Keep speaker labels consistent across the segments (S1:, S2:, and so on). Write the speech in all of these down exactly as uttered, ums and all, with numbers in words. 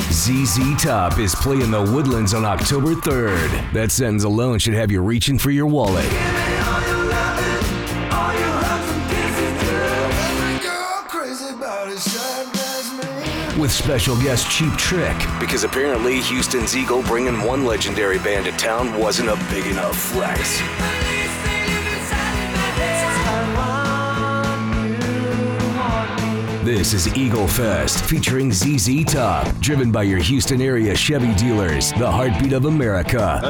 S1: Z Z Top is playing the Woodlands on October third. That sentence alone should have you reaching for your wallet. With special guest Cheap Trick, because apparently Houston's Eagle bringing one legendary band to town wasn't a big enough flex. This is Eagle Fest, featuring Z Z Top, driven by your Houston area Chevy dealers, the heartbeat of America.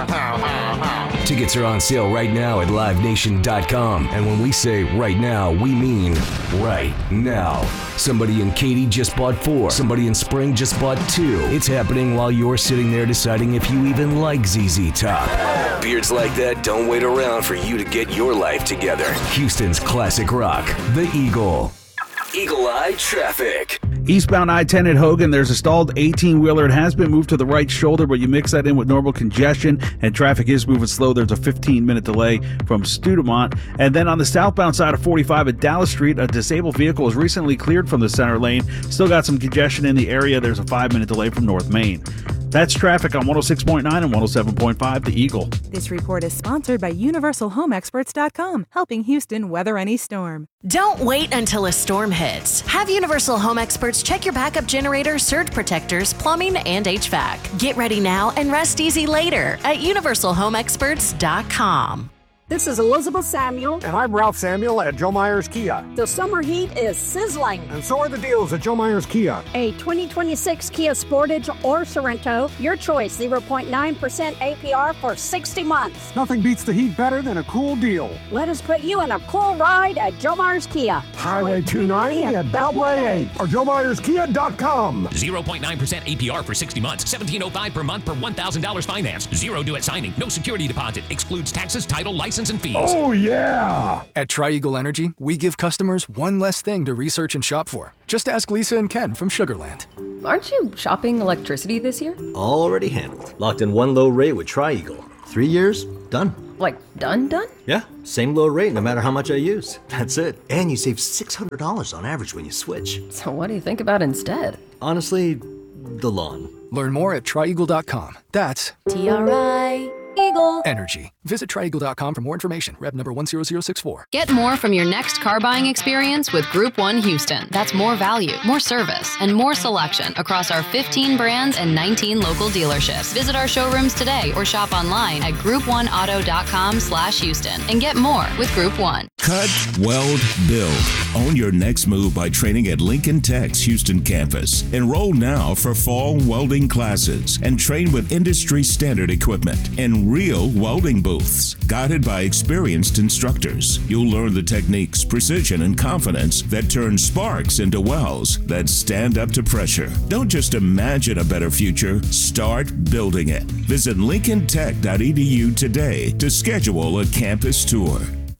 S1: Tickets are on sale right now at live nation dot com, and when we say right now, we mean right now. Somebody in Katy just bought four. Somebody in Spring just bought two. It's happening while you're sitting there deciding if you even like Z Z Top. Beards like that don't wait around for you to get your life together. Houston's classic rock, the Eagle. Eagle Eye Traffic.
S2: Eastbound I ten at Hogan, there's a stalled eighteen-wheeler. It has been moved to the right shoulder, but you mix that in with normal congestion, and traffic is moving slow. There's a fifteen-minute delay from Studemont. And then on the southbound side of forty-five at Dallas Street, a disabled vehicle was recently cleared from the center lane. Still got some congestion in the area. There's a five-minute delay from North Main. That's traffic on one oh six point nine and one oh seven point five, The Eagle.
S3: This report is sponsored by Universal Home Experts dot com, helping Houston weather any storm.
S4: Don't wait until a storm hits. Have Universal Home Experts check your backup generator, surge protectors, plumbing, and H V A C. Get ready now and rest easy later at Universal Home Experts dot com.
S5: This is Elizabeth Samuel.
S6: And I'm Ralph Samuel at Joe Myers Kia.
S5: The summer heat is sizzling.
S6: And so are the deals at Joe Myers Kia.
S5: A twenty twenty-six Kia Sportage or Sorento, your choice, zero point nine percent A P R for sixty months.
S6: Nothing beats the heat better than a cool deal.
S5: Let us put you in a cool ride at Joe Myers Kia.
S6: Highway two ninety at Beltway eight or Joe Myers Kia dot com.
S7: zero point nine percent A P R for sixty months. seventeen oh five per month per one thousand dollars finance. Zero due at signing. No security deposit. Excludes taxes, title, license, and fees.
S6: Oh, yeah!
S8: At Tri-Eagle Energy, we give customers one less thing to research and shop for. Just ask Lisa and Ken from Sugarland.
S9: Aren't you shopping electricity this year?
S10: Already handled. Locked in one low rate with Tri-Eagle. Three years, done.
S9: Like, done, done?
S10: Yeah, same low rate no matter how much I use. That's it. And you save six hundred dollars on average when you switch.
S9: So what do you think about instead?
S10: Honestly, the lawn.
S8: Learn more at Tri Eagle dot com. That's
S9: T R I Eagle
S8: Energy. Visit Tri Eagle dot com for more information. Rev number one zero zero six four.
S11: Get more from your next car buying experience with Group one Houston. That's more value, more service, and more selection across our fifteen brands and nineteen local dealerships. Visit our showrooms today or shop online at group one auto dot com slash Houston and get more with Group one.
S12: Cut, weld, build. Own your next move by training at Lincoln Tech's Houston campus. Enroll now for fall welding classes and train with industry standard equipment in real welding booths. Guided by experienced instructors, you'll learn the techniques, precision, and confidence that turn sparks into welds that stand up to pressure. Don't just imagine a better future, start building it. Visit lincoln tech dot e d u today to schedule a campus tour.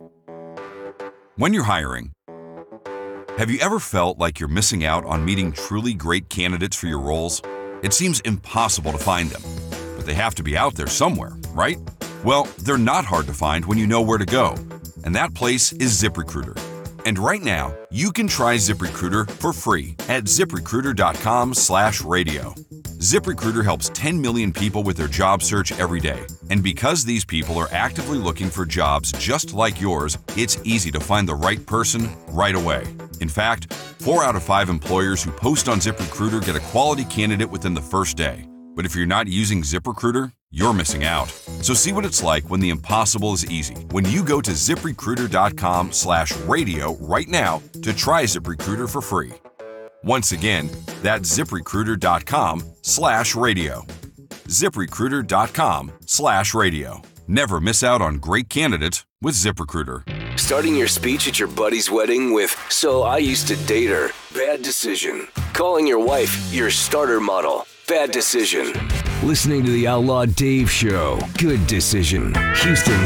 S13: When you're hiring, have you ever felt like you're missing out on meeting truly great candidates for your roles? It seems impossible to find them, but they have to be out there somewhere, right? Well, they're not hard to find when you know where to go, and that place is ZipRecruiter. And right now, you can try ZipRecruiter for free at zip recruiter dot com slash radio. ZipRecruiter helps ten million people with their job search every day. And because these people are actively looking for jobs just like yours, it's easy to find the right person right away. In fact, four out of five employers who post on ZipRecruiter get a quality candidate within the first day. But if you're not using ZipRecruiter, you're missing out. So see what it's like when the impossible is easy. When you go to zip recruiter dot com slash radio right now to try ZipRecruiter for free. Once again, that's zip recruiter dot com slash radio. zip recruiter dot com slash radio. Never miss out on great candidates with ZipRecruiter.
S1: Starting your speech at your buddy's wedding with, "So I used to date her." Bad decision. Calling your wife your starter model. Bad decision. Listening to the Outlaw Dave Show. Good decision. Houston